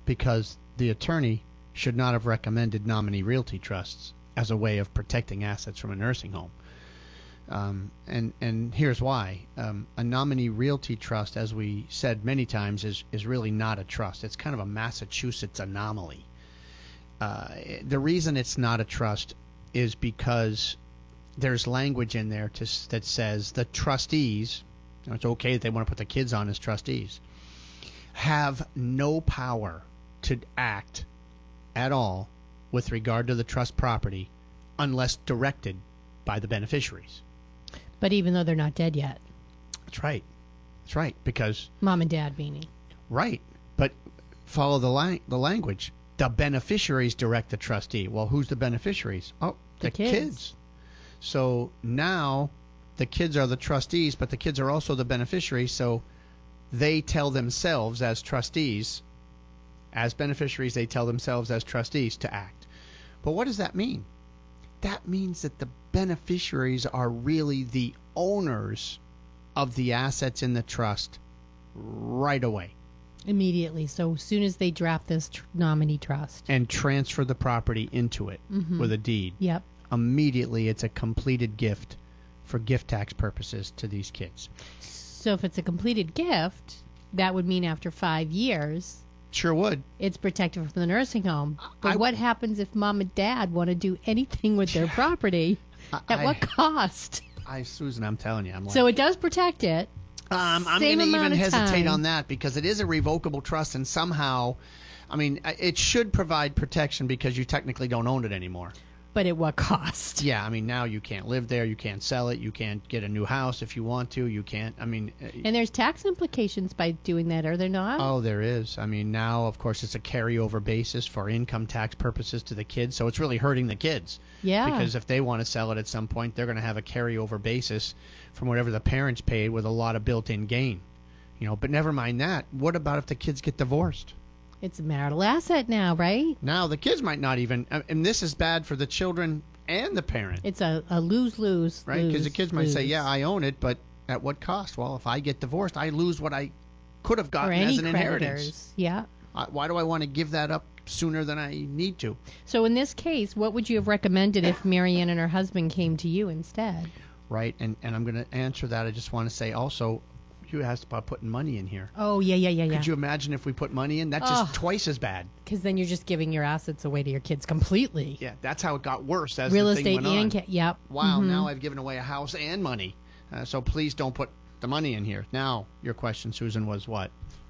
because the attorney should not have recommended nominee realty trusts as a way of protecting assets from a nursing home. And here's why. A nominee realty trust, as we said many times, is really not a trust. It's kind of a Massachusetts anomaly. The reason it's not a trust is because there's language in there that says the trustees, it's okay that they want to put the kids on as trustees, have no power to act at all with regard to the trust property unless directed by the beneficiaries. But even though they're not dead yet. That's right. That's right, because... Mom and Dad meaning. Right, but follow the language. The beneficiaries direct the trustee. Well, who's the beneficiaries? Oh, the kids. So now the kids are the trustees, but the kids are also the beneficiaries, so they tell themselves as trustees, as beneficiaries, they tell themselves as trustees to act. But what does that mean? That means that the beneficiaries are really the owners of the assets in the trust right away. Immediately. So as soon as they draft this nominee trust. And transfer the property into it with a deed. Yep. Immediately it's a completed gift for gift tax purposes to these kids. So if it's a completed gift, that would mean after 5 years... Sure would. It's protected from the nursing home. But what happens if Mom and Dad want to do anything with their property? At what cost? Susan, I'm telling you. So it does protect it. I'm going to even hesitate on that because it is a revocable trust, and somehow, I mean, it should provide protection because you technically don't own it anymore. But at what cost? Yeah, I mean, now you can't live there, you can't sell it, you can't get a new house if you want to, you can't, I mean... And there's tax implications by doing that, are there not? Oh, there is. I mean, now, of course, it's a carryover basis for income tax purposes to the kids, so it's really hurting the kids. Yeah. Because if they want to sell it at some point, they're going to have a carryover basis from whatever the parents paid with a lot of built-in gain. You know, but never mind that. What about if the kids get divorced? It's a marital asset now, right? Now, the kids might not even... And this is bad for the children and the parent. It's a lose-lose. Right? Because the kids might say, yeah, I own it, but at what cost? Well, if I get divorced, I lose what I could have gotten as an inheritance. Yeah. Why do I want to give that up sooner than I need to? So in this case, what would you have recommended if Marianne and her husband came to you instead? Right, and I'm going to answer that. I just want to say also... You asked about putting money in here. Oh, yeah. Could you imagine if we put money in? That's just twice as bad. Because then you're just giving your assets away to your kids completely. Yeah, that's how it got worse as Real the thing estate went on. Yep. Wow, now I've given away a house and money. So please don't put the money in here. Now, your question, Susan, was what?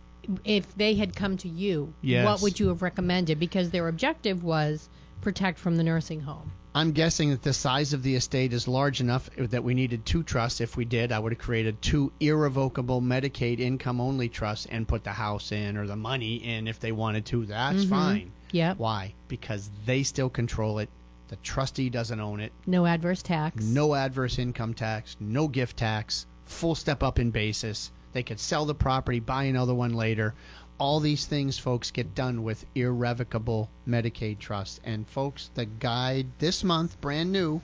If they had come to you, what would you have recommended? Because their objective was protect from the nursing home. I'm guessing that the size of the estate is large enough that we needed 2 trusts. If we did, I would have created 2 irrevocable Medicaid income-only trusts and put the house in or the money in if they wanted to. That's fine. Yeah. Why? Because they still control it. The trustee doesn't own it. No adverse tax. No adverse income tax. No gift tax. Full step up in basis. They could sell the property, buy another one later. All these things, folks, get done with irrevocable Medicaid trusts. And, folks, the guide this month, brand new,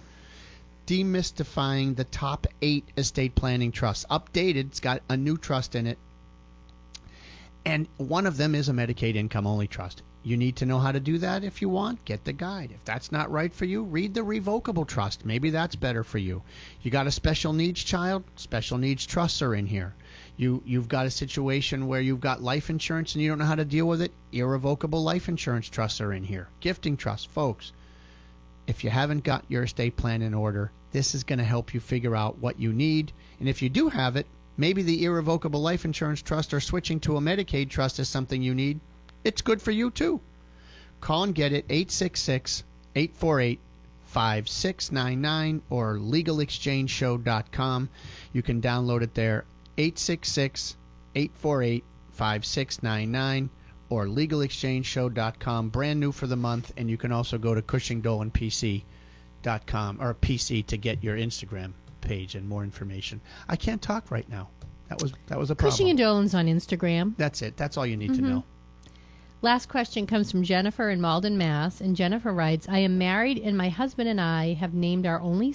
demystifying the top 8 estate planning trusts. Updated. It's got a new trust in it. And one of them is a Medicaid income-only trust. You need to know how to do that if you want. Get the guide. If that's not right for you, read the revocable trust. Maybe that's better for you. You got a special needs child? Special needs trusts are in here. You've got a situation where you've got life insurance and you don't know how to deal with it? Irrevocable life insurance trusts are in here. Gifting trusts. Folks, if you haven't got your estate plan in order, this is going to help you figure out what you need. And if you do have it, maybe the irrevocable life insurance trust or switching to a Medicaid trust is something you need. It's good for you, too. Call and get it, 866-848-5699 or legalexchangeshow.com. You can download it there, 866-848-5699 or legalexchangeshow.com. Brand new for the month, and you can also go to cushingdolanpc.com or PC to get your Instagram page and more information. I can't talk right now. That was a problem. Cushing and Dolan's on Instagram. That's it. That's all you need to know. Last question comes from Jennifer in Malden, Mass. And Jennifer writes, I am married and my husband and I have named our only